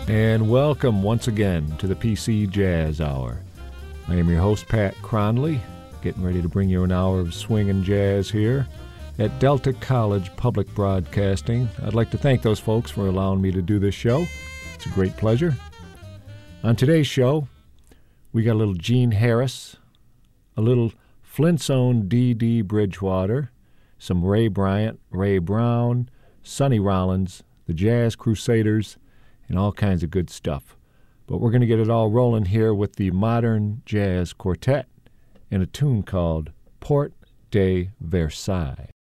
And welcome once again to the PC Jazz Hour. I am your host, Pat Cronley, getting ready to bring you an hour of swinging jazz here at Delta College Public Broadcasting. I'd like to thank those folks for allowing me to do this show. It's a great pleasure. On today's show, we got a little Gene Harris, a little Flint's own D.D. Bridgewater, some Ray Bryant, Ray Brown, Sonny Rollins, the Jazz Crusaders, and all kinds of good stuff. But we're going to get it all rolling here with the Modern Jazz Quartet and a tune called Port de Versailles.